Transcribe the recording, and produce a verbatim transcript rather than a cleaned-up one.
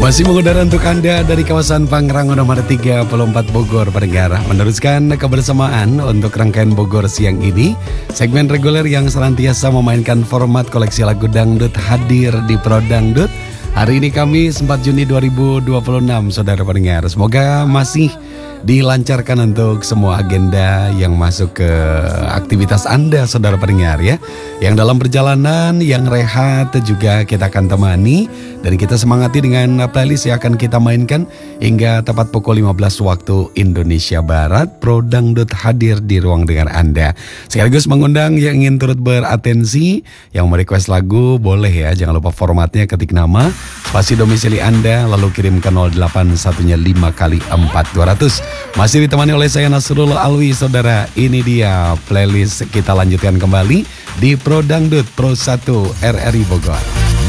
Masih mengudara untuk Anda dari kawasan Pangrango nomor tiga puluh empat Bogor, pendengar. Meneruskan kebersamaan untuk rangkaian Bogor siang ini. Segmen reguler yang senantiasa memainkan format koleksi lagu dangdut hadir di Pro Dangdut. Hari ini Kamis empat Juni dua ribu dua puluh enam, saudara pendengar. Semoga masih dilancarkan untuk semua agenda yang masuk ke aktivitas Anda, saudara pendengar ya. Yang dalam perjalanan, yang rehat juga kita akan temani. Dan kita semangati dengan playlist yang akan kita mainkan hingga tepat pukul lima belas waktu Indonesia Barat. Pro Dangdut hadir di ruang dengar Anda. Sekaligus mengundang yang ingin turut beratensi, yang mau request lagu boleh ya. Jangan lupa formatnya, ketik nama, spasi domisili Anda, lalu kirim ke nol delapan satu lima kali empat dua ratus. Masih ditemani oleh saya Nasrul Alwi, saudara. Ini dia playlist kita lanjutkan kembali di Pro Dangdut Pro satu R R I Bogor.